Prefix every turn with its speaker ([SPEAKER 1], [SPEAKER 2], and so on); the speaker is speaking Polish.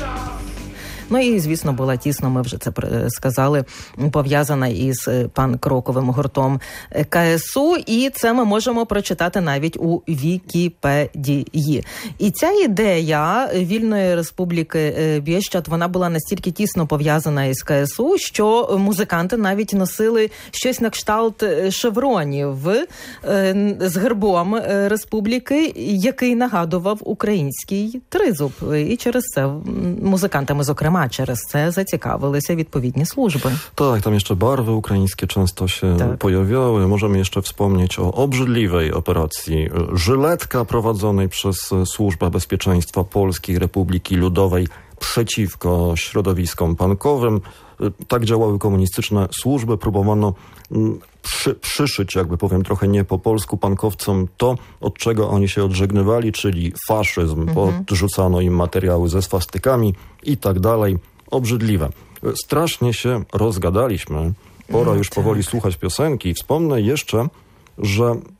[SPEAKER 1] Ну і, звісно, була тісно, ми вже це сказали, пов'язана із панк-роковим гуртом КСУ. І це ми можемо прочитати навіть у Вікіпедії. І ця ідея Вільної Республіки Бієщад, вона була настільки тісно пов'язана із КСУ, що музиканти навіть носили щось на кшталт шевронів з гербом республіки, який нагадував український тризуб. І через це музикантами, зокрема, через це zacікавилися відповідні służby.
[SPEAKER 2] Tak, tam jeszcze barwy ukraińskie często się pojawiały. Możemy jeszcze wspomnieć o obrzydliwej operacji Żyletka prowadzonej przez Służbę Bezpieczeństwa Polskiej Republiki Ludowej przeciwko środowiskom punkowym. Tak działały komunistyczne służby. Próbowano przyszyć, jakby powiem trochę nie po polsku, pankowcom to, od czego oni się odżegnywali, czyli faszyzm. Podrzucano im materiały ze swastykami i tak dalej. Obrzydliwe. Strasznie się rozgadaliśmy. Pora już powoli słuchać piosenki. Wspomnę jeszcze, że